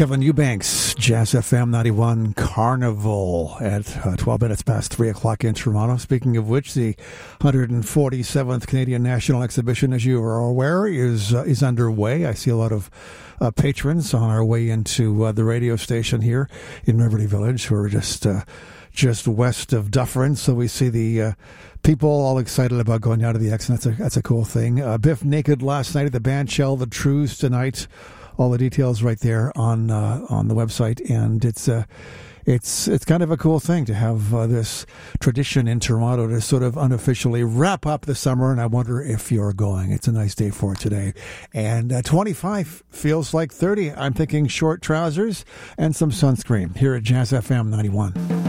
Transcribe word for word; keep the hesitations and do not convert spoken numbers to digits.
Kevin Eubanks, Jazz F M ninety-one Carnival at uh, twelve minutes past three o'clock in Toronto. Speaking of which, the one hundred forty-seventh Canadian National Exhibition, as you are aware, is uh, is underway. I see a lot of uh, patrons on our way into uh, the radio station here in Riverty Village who are just uh, just west of Dufferin. So we see the uh, people all excited about going out to the X, and that's a, that's a cool thing. Uh, Biff Naked last night at the Bandshell, the Trues tonight. All the details right there on uh, on the website, and it's uh, it's it's kind of a cool thing to have uh, this tradition in Toronto to sort of unofficially wrap up the summer. And I wonder if you're going. It's a nice day for it today, and uh, twenty-five feels like thirty. I'm thinking short trousers and some sunscreen here at Jazz F M ninety-one.